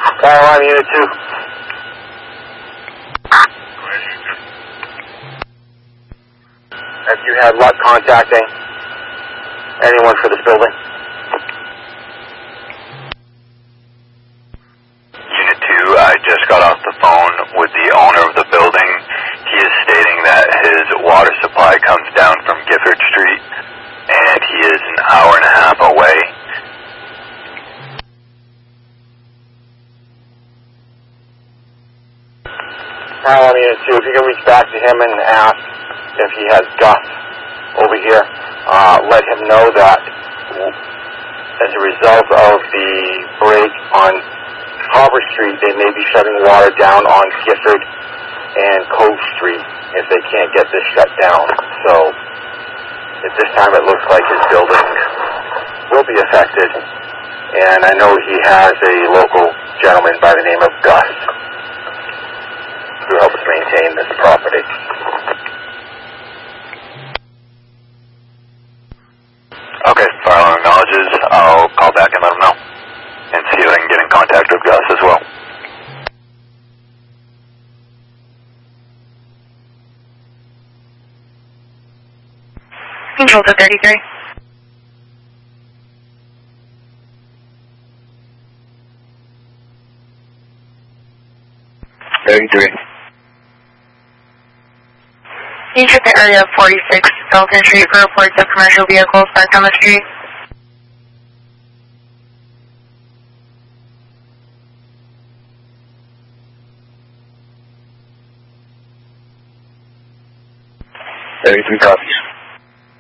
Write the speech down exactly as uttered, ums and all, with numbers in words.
Fire alarm unit two. Have you had luck contacting anyone for this building? Unit two, I just got off the phone with the owner of the building. He is stating that his water supply comes down from Gifford Street, and he is an hour and a half away. Fire alarm unit two, if you can reach back to him and ask if he has Gus over here, uh, let him know that as a result of the break on Harbor Street, they may be shutting water down on Gifford and Cove Street if they can't get this shut down. So at this time it looks like his building will be affected, and I know he has a local gentleman by the name of Gus who helps maintain this property. Okay, fire alarm acknowledges. I'll call back and let him know, and see if I can get in contact with Gus as well. Control to thirty-three. thirty-three. Can you check the area of forty-six Felton Street for reports of commercial vehicles parked on the street? thirty-three copy.